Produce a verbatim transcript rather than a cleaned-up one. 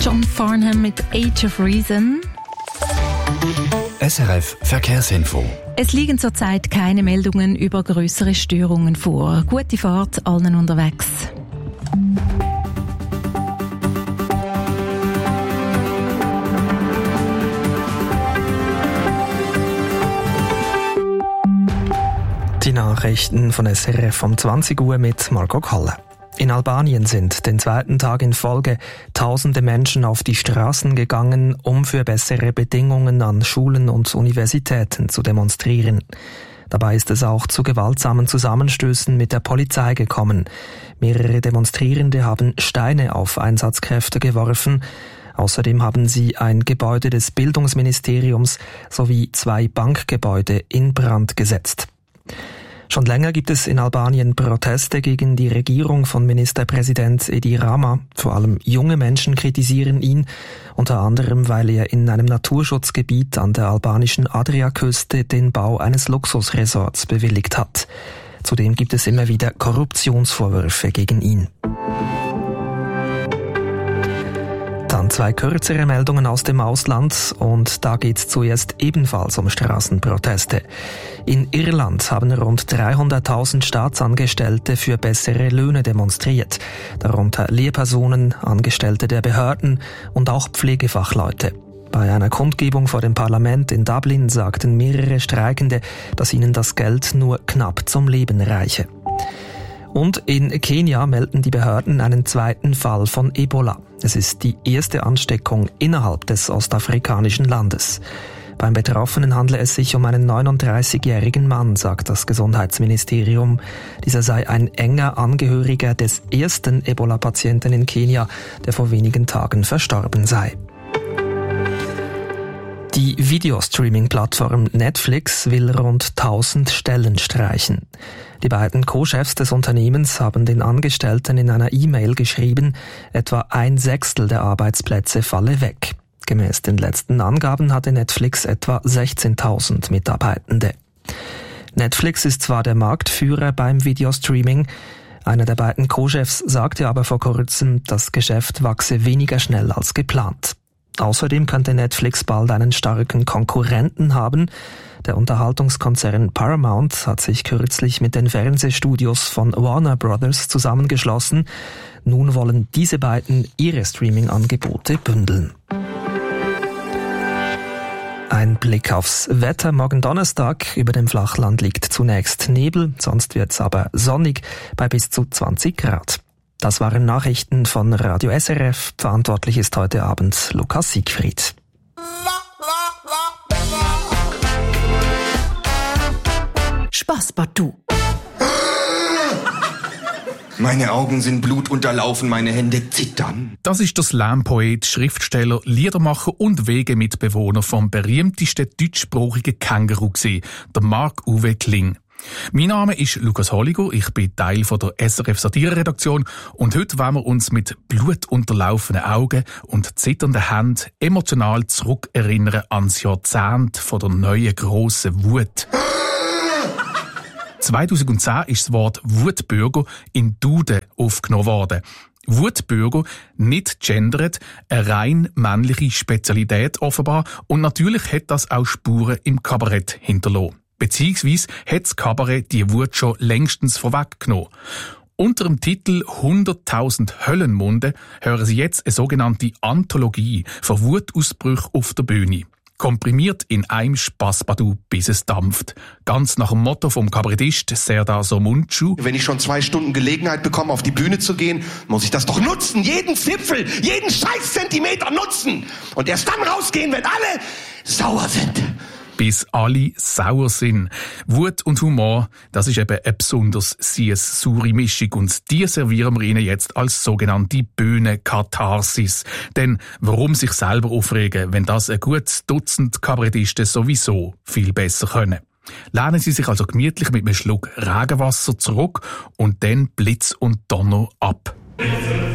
John Farnham mit Age of Reason. S R F Verkehrsinfo. Es liegen zurzeit keine Meldungen über grössere Störungen vor. Gute Fahrt allen unterwegs. Die Nachrichten von S R F um zwanzig Uhr mit Marco Kalle. In Albanien sind den zweiten Tag in Folge tausende Menschen auf die Straßen gegangen, um für bessere Bedingungen an Schulen und Universitäten zu demonstrieren. Dabei ist es auch zu gewaltsamen Zusammenstößen mit der Polizei gekommen. Mehrere Demonstrierende haben Steine auf Einsatzkräfte geworfen. Außerdem haben sie ein Gebäude des Bildungsministeriums sowie zwei Bankgebäude in Brand gesetzt. Schon länger gibt es in Albanien Proteste gegen die Regierung von Ministerpräsident Edi Rama. Vor allem junge Menschen kritisieren ihn, unter anderem weil er in einem Naturschutzgebiet an der albanischen Adriaküste den Bau eines Luxusresorts bewilligt hat. Zudem gibt es immer wieder Korruptionsvorwürfe gegen ihn. Dann zwei kürzere Meldungen aus dem Ausland und da geht es zuerst ebenfalls um Straßenproteste. In Irland haben rund dreihunderttausend Staatsangestellte für bessere Löhne demonstriert, darunter Lehrpersonen, Angestellte der Behörden und auch Pflegefachleute. Bei einer Kundgebung vor dem Parlament in Dublin sagten mehrere Streikende, dass ihnen das Geld nur knapp zum Leben reiche. Und in Kenia melden die Behörden einen zweiten Fall von Ebola. Es ist die erste Ansteckung innerhalb des ostafrikanischen Landes. Beim Betroffenen handle es sich um einen neununddreißigjährigen Mann, sagt das Gesundheitsministerium. Dieser sei ein enger Angehöriger des ersten Ebola-Patienten in Kenia, der vor wenigen Tagen verstorben sei. Die Videostreaming-Plattform Netflix will rund tausend Stellen streichen. Die beiden Co-Chefs des Unternehmens haben den Angestellten in einer E-Mail geschrieben, etwa ein Sechstel der Arbeitsplätze falle weg. Gemäß den letzten Angaben hatte Netflix etwa sechzehntausend Mitarbeitende. Netflix ist zwar der Marktführer beim Videostreaming, einer der beiden Co-Chefs sagte aber vor kurzem, das Geschäft wachse weniger schnell als geplant. Außerdem könnte Netflix bald einen starken Konkurrenten haben. Der Unterhaltungskonzern Paramount hat sich kürzlich mit den Fernsehstudios von Warner Brothers zusammengeschlossen. Nun wollen diese beiden ihre Streaming-Angebote bündeln. Ein Blick aufs Wetter. Morgen Donnerstag. Über dem Flachland liegt zunächst Nebel, sonst wird's aber sonnig bei bis zu zwanzig Grad. Das waren Nachrichten von Radio S R F. Verantwortlich ist heute Abend Lukas Siegfried. Spaß, Batu. Meine Augen sind blutunterlaufen, meine Hände zittern. Das ist der Slam-Poet, Schriftsteller, Liedermacher und Wegemitbewohner vom berühmtesten deutschsprachigen Känguru, der Marc-Uwe Kling. Mein Name ist Lukas Holliger, ich bin Teil von der S R F-Satire-Redaktion und heute wollen wir uns mit blutunterlaufenen Augen und zitternden Händen emotional zurückerinnern ans Jahrzehnt von der neuen grossen Wut. zweitausendzehn ist das Wort Wutbürger in Duden aufgenommen worden. Wutbürger, nicht gendert, eine rein männliche Spezialität offenbar und natürlich hat das auch Spuren im Kabarett hinterlassen. Beziehungsweise hat das Kabarett die Wut schon längstens vorweggenommen. Unter dem Titel hunderttausend Höllenmunde hören Sie jetzt eine sogenannte Anthologie von Wutausbrüchen auf der Bühne. Komprimiert in einem Spassbadu, bis es dampft. Ganz nach dem Motto vom Kabarettist Serdar Somuncu. Wenn ich schon zwei Stunden Gelegenheit bekomme, auf die Bühne zu gehen, muss ich das doch nutzen. Jeden Zipfel, jeden scheiß Zentimeter nutzen. Und erst dann rausgehen, wenn alle sauer sind. Bis alle sauer sind. Wut und Humor, das ist eben eine besonders süß saure Mischung und die servieren wir Ihnen jetzt als sogenannte Bühnenkatharsis. Denn warum sich selber aufregen, wenn das ein gutes Dutzend Kabarettisten sowieso viel besser können? Lehnen Sie sich also gemütlich mit einem Schluck Regenwasser zurück und dann Blitz und Donner ab.